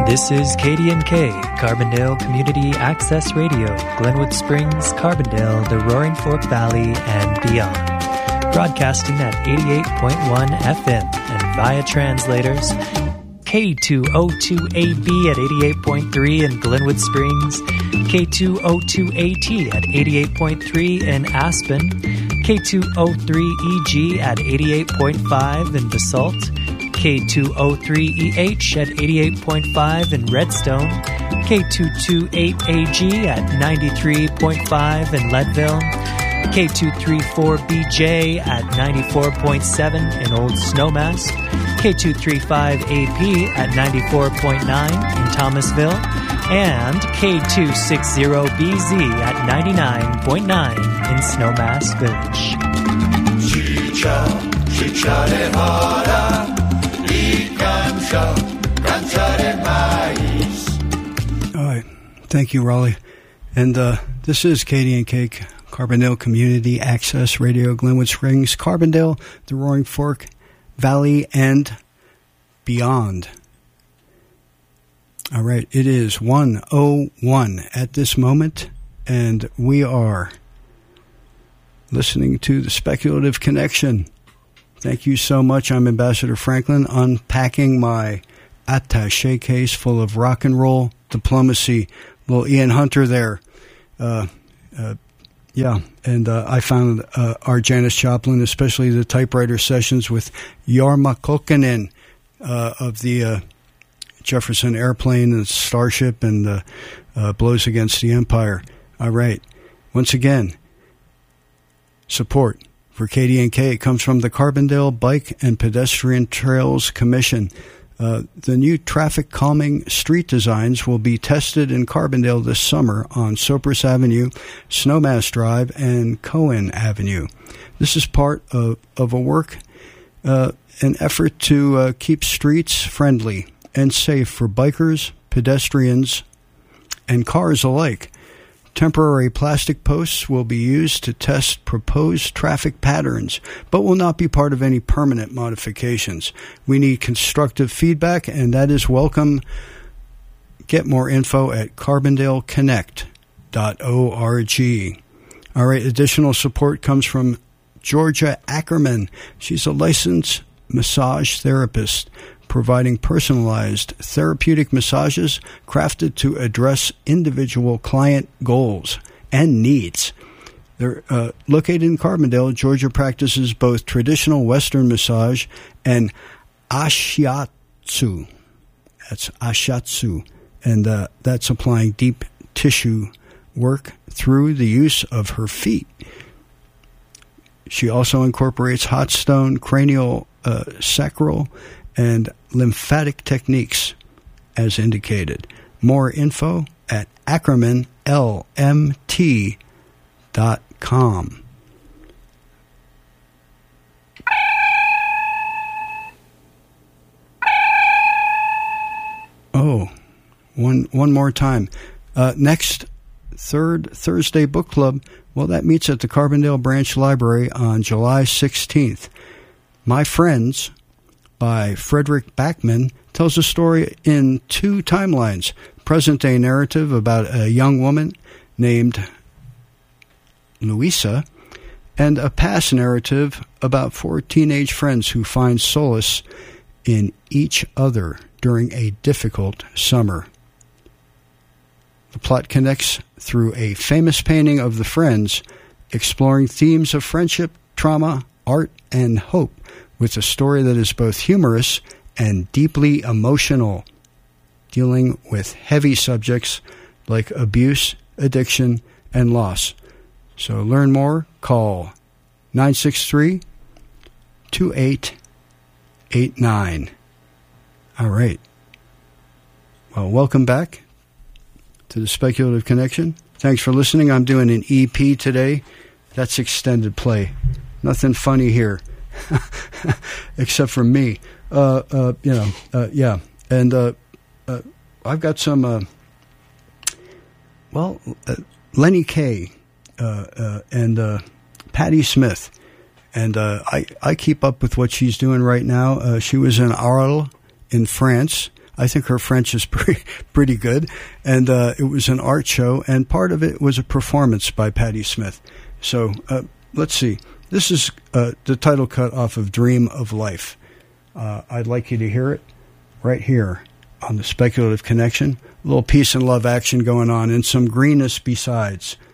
This is KDNK, Carbondale Community Access Radio, Glenwood Springs, Carbondale, the Roaring Fork Valley, and beyond. Broadcasting at 88.1 FM and via translators, K202AB at 88.3 in Glenwood Springs, K202AT at 88.3 in Aspen, K203EG at 88.5 in Basalt, K203EH at 88.5 in Redstone, K228AG at 93.5 in Leadville, K234BJ at 94.7 in Old Snowmass, K235AP at 94.9 in Thomasville, and K260BZ at 99.9 in Snowmass Village. All right. Thank you, Raleigh. And this is KDNK, Carbondale Community Access Radio, Glenwood Springs, Carbondale, the Roaring Fork Valley, and beyond. All right. It is 1:01 at this moment, and we are listening to The Speculative Connection. Thank you so much. I'm Ambassador Franklin, unpacking my attaché case full of rock and roll diplomacy. Little Ian Hunter there. Yeah, and I found our Janis Joplin, especially the typewriter sessions with Jorma Kaukonen of the Jefferson Airplane and Starship and Blows Against the Empire. All right. Once again, support for KDNK comes from the Carbondale Bike and Pedestrian Trails Commission. The new traffic calming street designs will be tested in Carbondale this summer on Cypress Avenue, Snowmass Drive, and Cohen Avenue. This is part of a work, an effort to keep streets friendly and safe for bikers, pedestrians, and cars alike. Temporary plastic posts will be used to test proposed traffic patterns, but will not be part of any permanent modifications. We need constructive feedback, and that is welcome. Get more info at carbondaleconnect.org. All right, additional support comes from Georgia Ackerman. She's a licensed massage therapist, providing personalized therapeutic massages crafted to address individual client goals and needs. They're located in Carbondale. Georgia practices both traditional Western massage and ashiatsu. That's ashiatsu. And that's applying deep tissue work through the use of her feet. She also incorporates hot stone, cranial, sacral, and lymphatic techniques as indicated. More info at AckermanLMT.com. Oh, one more time. Next third Thursday book club, well, that meets at the Carbondale Branch Library on July 16th. My Friends by Frederick Backman tells a story in two timelines. Present-day narrative about a young woman named Louisa, and a past narrative about four teenage friends who find solace in each other during a difficult summer. The plot connects through a famous painting of the friends, exploring themes of friendship, trauma, art, and hope, with a story that is both humorous and deeply emotional, dealing with heavy subjects like abuse, addiction, and loss. So learn more, call 963-2889. All right. Well, welcome back to the Speculative Connection. Thanks for listening. I'm doing an EP today. That's extended play. Nothing funny here. Except for me, yeah. And I've got some, Lenny Kaye and Patti Smith. And I keep up with what she's doing right now. She was in Arles in France I think her French is pretty good. And it was an art show, and part of it was a performance by Patti Smith. So let's see. This is the title cut off of Dream of Life. I'd like you to hear it right here on the Speculative Connection. A little peace and love action going on, and some greenness besides.